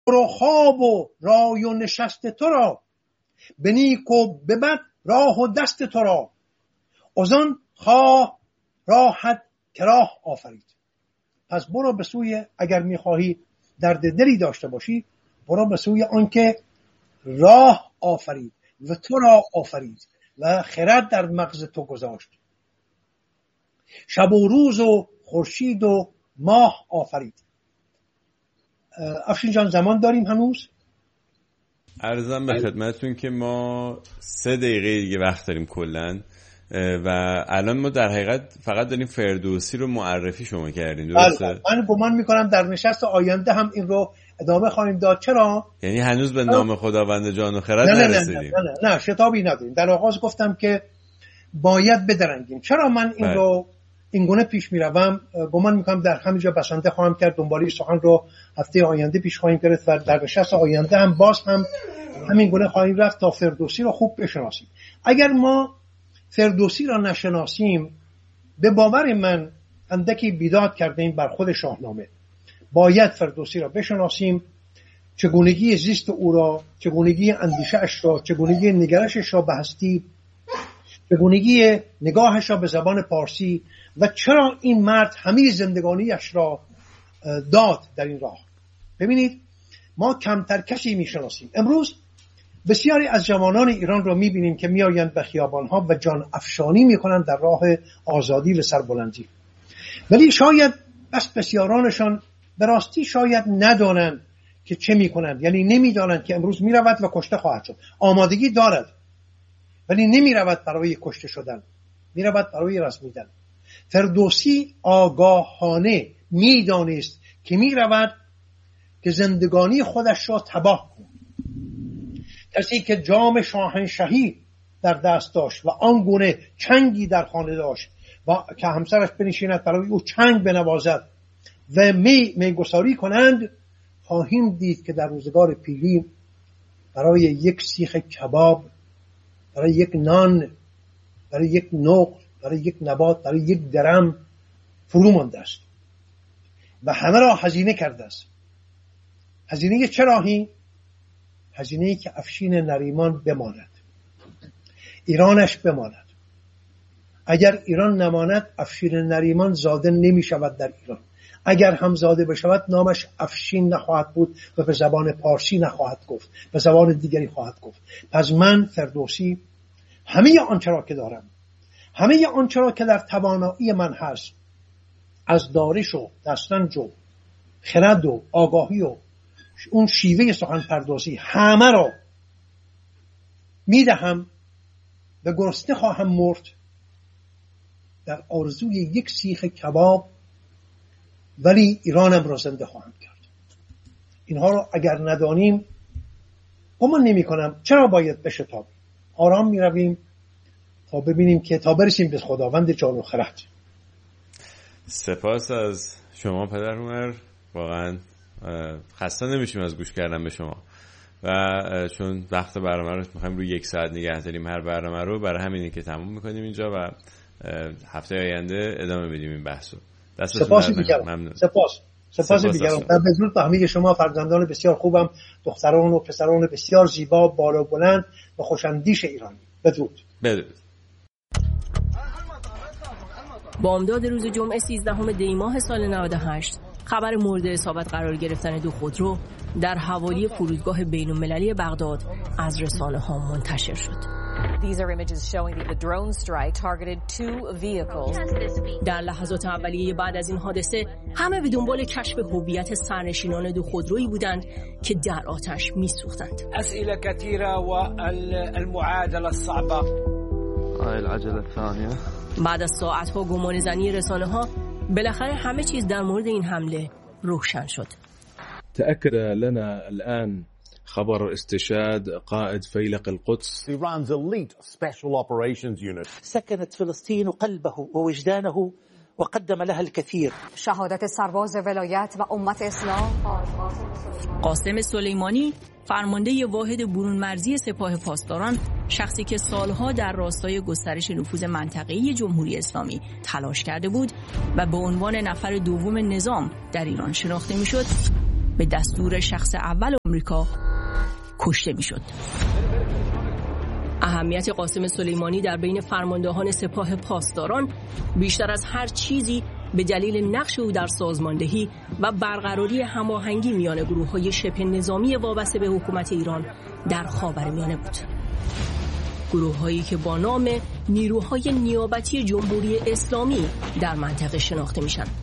و خواب و رای و نشست تو را، به نیک و به بد راه و دست تو را. ازان خواه راحت که راه آفرید. پس برو به سوی، اگر میخواهی درد دلی داشته باشی، برو به سوی آنکه راه آفرید و تو را آفرید و خرد در مغز تو گذاشت. شب و روز و خورشید و ماه آفرید. افشین جان زمان داریم هنوز؟ عرضم به خدمتتون که ما 3 دقیقه دیگه وقت داریم کلن و الان ما در حقیقت فقط داریم فردوسی رو معرفی شما کردیم، درسته؟ من گمان میکنم در نشست آینده هم این رو ادامه خواهیم داد. چرا؟ یعنی هنوز به نام خداوند جان و خرد نرسیدیم. نه شتابی نداریم. در آغاز گفتم که باید بدرنگیم. چرا من این رو این گونه پیش میروم؟ گمان میکنم در همینجا بسنده خواهم کرد. دنباله سخن رو هفته آینده پیش خواهیم گرفت و در نشست آینده هم باز هم همین گونه خواهیم رفت تا فردوسی رو خوب بشناسیم. اگر ما فردوسی را نشناسیم، به باور من اندکی بیداد کردیم بر خود شاهنامه. باید فردوسی را بشناسیم، چگونگی زیست او را، چگونگی اندیشه اش را، چگونگی نگرشش را به هستی، چگونگی نگاهش را به زبان پارسی و چرا این مرد همه زندگانیش را داد در این راه. ببینید ما کمتر کسی میشناسیم. امروز بسیاری از جوانان ایران را میبینیم که میآیند به خیابانها و جان افشانی میکنند در راه آزادی و سربلندی، ولی شاید بسیارانشان به راستی شاید ندانند که چه میکنند. یعنی نمیدانند که امروز میرود و کشته خواهد شد. آمادگی دارد ولی نمیرود برای کشته شدن، میرود برای رسمیدن. فردوسی آگاهانه میدانست که میرود که زندگانی خودش را تباه کند. کسی که جام شاهنشهی در دست داشت و آنگونه چنگی در خانه داشت و که همسرش بنشیند برای او چنگ بنوازد و میگساری کنند، خواهیم دید که در روزگار پیری برای یک سیخ کباب، برای یک نان، برای یک نقل، برای یک نبات، برای یک درم فرو مانده است و همه را هزینه کرده است. هزینه چه راهی؟ هزینه‌ای که افشین نریمان بماند، ایرانش بماند. اگر ایران نماند، افشین نریمان زاده نمی شود در ایران. اگر هم زاده بشود، نامش افشین نخواهد بود و به زبان پارسی نخواهد گفت، به زبان دیگری خواهد گفت. پس من فردوسی همه آنچه را که دارم، همه آنچه را که در توانایی من هست، از دانش و دستنج و خرد و آگاهی و اون شیوه سخن پردازی، همه را میدهم. به گرسنه خواهم مرد در آرزوی یک سیخ کباب، ولی ایرانم را زنده خواهم کرد. اینها را اگر ندانیم، گمان نمی کنم چرا باید بشتابیم. آرام می رویم تا ببینیم که تا برسیم به خداوند جان و خرد. سپاس از شما پدر هنر، واقعا خسته نمیشیم از گوش کردن به شما و چون وقت برنامه رو میخوایم روی 1 ساعت نگه داریم هر برنامه رو، برای همینه که تموم میکنیم اینجا و هفته آینده ادامه میدیم این بحثو. سپاس میگم. سپاس میگم. در بدرود به همه شما فرزندان بسیار خوبم، دختران و پسران بسیار زیبا، بالا و بلند و خوش‌اندیش ایرانی. بدرود. بامداد روز جمعه 13 دی ماه سال 98 خبر مورد اصابت قرار گرفتن 2 خودرو در حوالی فرودگاه بین‌المللی بغداد از رسانه‌ها منتشر شد. These are images showing that the drone strike targeted 2 vehicles. در لحظات اولیه بعد از این حادثه همه به دنبال کشف هویت سرنشینان 2 خودرویی بودند که در آتش می‌سوختند. اسئله كثيره والمعادله الصعبه. العجله الثانيه. بعد از ساعت‌ها گمانه‌زنی رسانه‌ها بالاخره همه چیز در مورد این حمله روشن شد. تأكد لنا الآن خبر استشهاد قائد فيلق القدس. Iran's elite special operations unit. سكنت فلسطين قلبه ووجدانه وقدم لها الكثير. شهادت سرباز ولایت و امت اسلام. قاسم سلیمانی، فرمانده واحد برون مرزی سپاه پاسداران، شخصی که سالها در راستای گسترش نفوذ منطقه‌ای جمهوری اسلامی تلاش کرده بود و به عنوان نفر دوم نظام در ایران شناخته می‌شد، به دستور شخص اول آمریکا کشته میشد. اهمیت قاسم سلیمانی در بین فرماندهان سپاه پاسداران بیشتر از هر چیزی به دلیل نقش او در سازماندهی و برقراری هماهنگی میان گروه‌های شبه نظامی وابسته به حکومت ایران در خاورمیانه بود. گروه‌هایی که با نام نیروهای نیابتی جمهوری اسلامی در منطقه شناخته میشن.